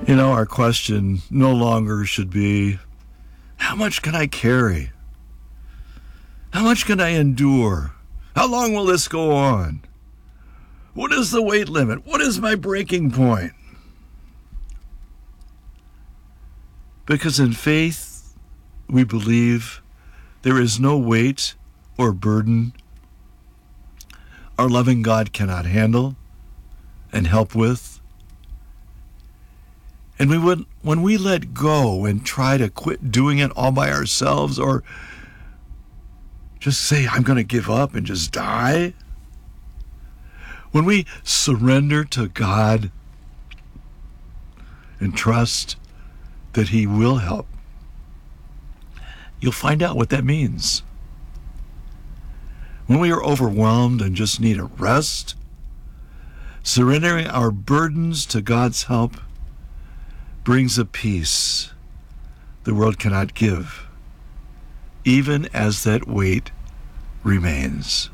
Our question no longer should be, how much can I carry? How much can I endure? How long will this go on? What is the weight limit? What is my breaking point? Because in faith, we believe there is no weight or burden our loving God cannot handle and help with. And when we let go and try to quit doing it all by ourselves, or just say, I'm going to give up and just die, when we surrender to God and trust that He will help, you'll find out what that means. When we are overwhelmed and just need a rest, surrendering our burdens to God's help brings a peace the world cannot give, even as that weight remains.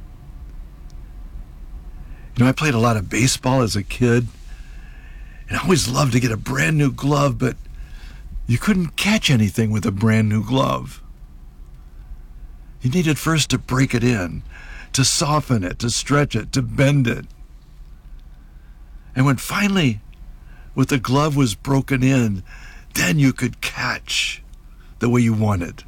I played a lot of baseball as a kid, and I always loved to get a brand new glove, but you couldn't catch anything with a brand new glove. You needed first to break it in, to soften it, to stretch it, to bend it. And when finally, with the glove was broken in, then you could catch the way you wanted.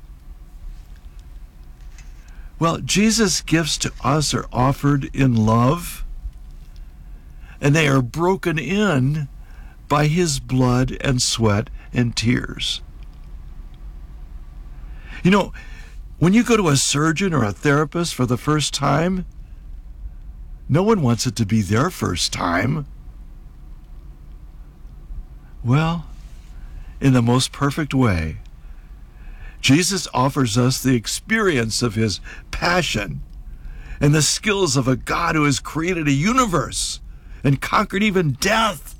Well, Jesus' gifts to us are offered in love, and they are broken in by His blood and sweat and tears. When you go to a surgeon or a therapist for the first time, no one wants it to be their first time. Well, in the most perfect way, Jesus offers us the experience of His passion and the skills of a God who has created a universe and conquered even death.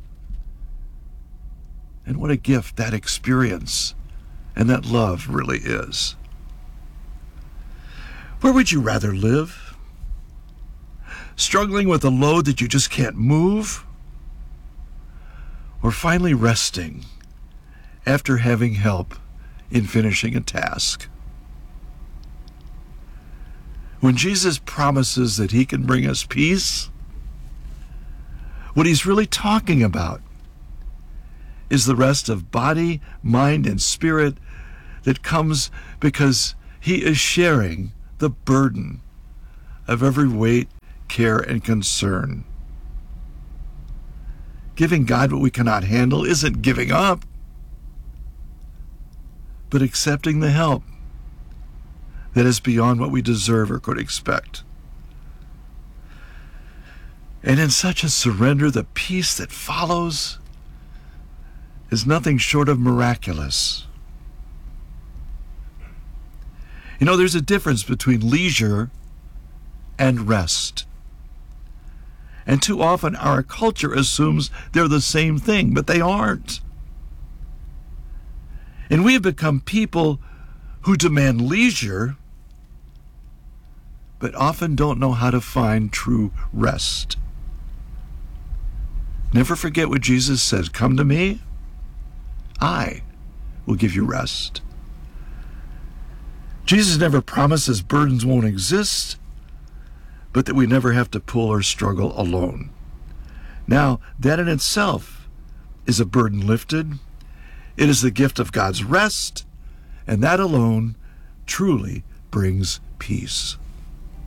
And what a gift that experience and that love really is. Where would you rather live? Struggling with a load that you just can't move? Or finally resting after having help in finishing a task? When Jesus promises that He can bring us peace, what He's really talking about is the rest of body, mind, and spirit that comes because He is sharing the burden of every weight, care, and concern. Giving God what we cannot handle isn't giving up, but accepting the help that is beyond what we deserve or could expect. And in such a surrender, the peace that follows is nothing short of miraculous. There's a difference between leisure and rest. And too often our culture assumes they're the same thing, but they aren't. And we have become people who demand leisure, but often don't know how to find true rest. Never forget what Jesus said, come to me, I will give you rest. Jesus never promises burdens won't exist, but that we never have to pull or struggle alone. Now, that in itself is a burden lifted. It is the gift of God's rest, and that alone truly brings peace.